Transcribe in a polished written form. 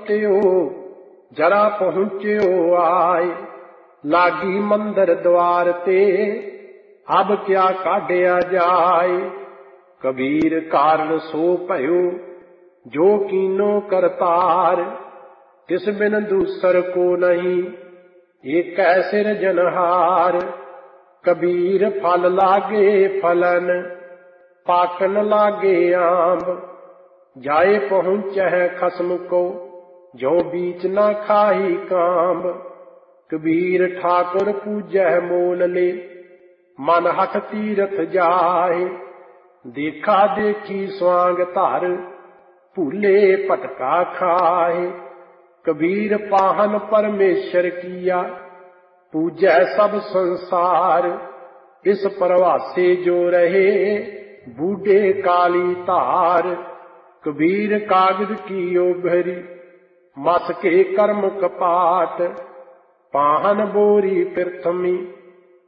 सुत्यो जरा पहुँच्यो आए। लागी मंदिर द्वार ते अब क्या काढ़िया जाए। कबीर कारण सो भयो जो कीनो करतार। तिस बिन दूसर को नहीं एक सिरजनहार। कबीर फल लागे फलन पाकन लागे आंब। जाए पहुँचै खसम को जो बीच न खाही कांब। कबीर ठाकुर पूजै मोल ले मन हठ तीरथ जाए। देखा देखी स्वांग धर भूले पटका खाए। कबीर पाहन परमेश्वर किया पूजै सब संसार। इस प्रवासे जो रहे बूढ़े काली तार। कबीर कागज की ओभरी मस के कर्म कपाट। पाहन बोरी प्रथमी